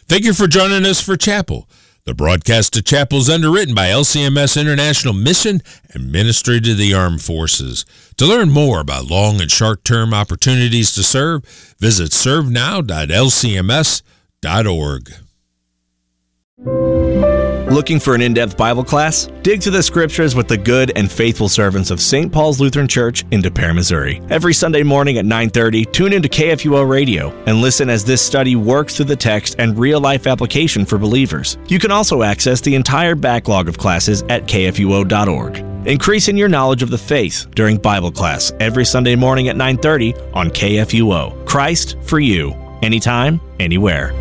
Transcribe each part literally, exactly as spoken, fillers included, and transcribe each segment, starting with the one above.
Thank you for joining us for Chapel. The broadcast of Chapel is underwritten by L C M S International Mission and Ministry to the Armed Forces. To learn more about long and short-term opportunities to serve, visit serve now dot l c m s dot org. Looking for an in-depth Bible class? Dig through the scriptures with the good and faithful servants of Saint Paul's Lutheran Church in Des Peres, Missouri. Every Sunday morning at nine thirty, tune into K F U O Radio and listen as this study works through the text and real-life application for believers. You can also access the entire backlog of classes at k f u o dot org. Increasing your knowledge of the faith during Bible class every Sunday morning at nine thirty on K F U O. Christ for you, anytime, anywhere.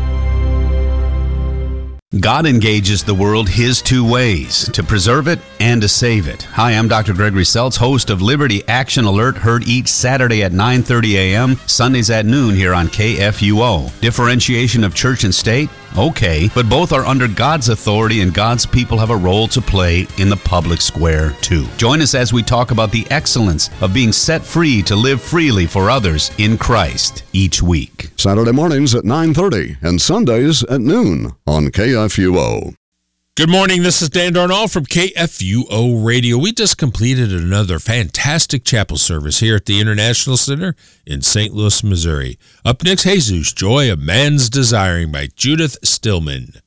God engages the world His two ways, to preserve it and to save it. Hi, I'm Doctor Gregory Seltz, host of Liberty Action Alert, heard each Saturday at nine thirty a.m., Sundays at noon here on K F U O. Differentiation of church and state? Okay, but both are under God's authority, and God's people have a role to play in the public square too. Join us as we talk about the excellence of being set free to live freely for others in Christ each week. Saturday mornings at nine thirty and Sundays at noon on K F U O. Good morning, this is Dan Darnall from K F U O Radio. We just completed another fantastic chapel service here at the International Center in Saint Louis, Missouri. Up next, Jesus, Joy of Man's Desiring by Judith Stillman.